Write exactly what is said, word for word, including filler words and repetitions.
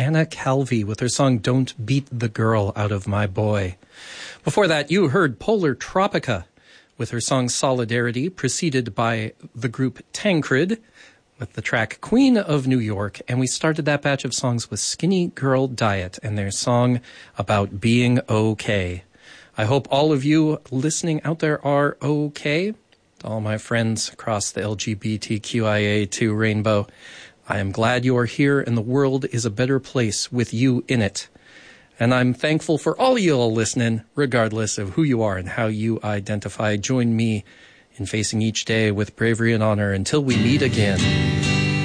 Anna Calvi with her song Don't Beat the Girl Out of My Boy. Before that, you heard Polar Tropica with her song Solidarity, preceded by the group Tancred with the track Queen of New York. And we started that batch of songs with Skinny Girl Diet and their song about being okay. I hope all of you listening out there are okay. To all my friends across the L G B T Q I A two rainbow, I am glad you are here and the world is a better place with you in it. And I'm thankful for all you all listening, regardless of who you are and how you identify. Join me in facing each day with bravery and honor until we meet again.